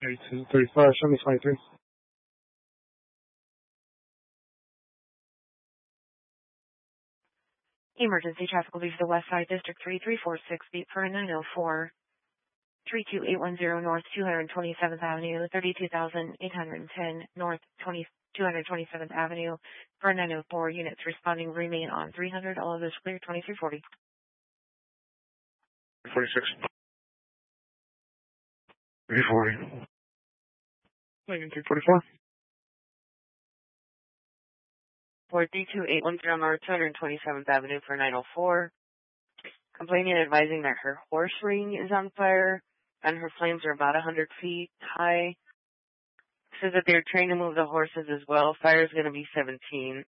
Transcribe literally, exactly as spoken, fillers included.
thirty-two, thirty-five, show me twenty-three. Emergency traffic will be for the West Side District three three four six, beat for nine oh four, three two eight one zero North two hundred twenty-seventh Avenue, thirty-two thousand eight hundred ten North two hundred twenty-seventh Avenue, for nine oh four. Units responding remain on three hundred. All others clear. twenty-three forty. forty-six. three forty. three forty-four. For three two eight one zero North two hundred twenty-seventh Avenue for nine oh four. Complaining advising that her horse ring is on fire and her flames are about one hundred feet high. Says that they're trying to move the horses as well. Fire is going to be seventeen.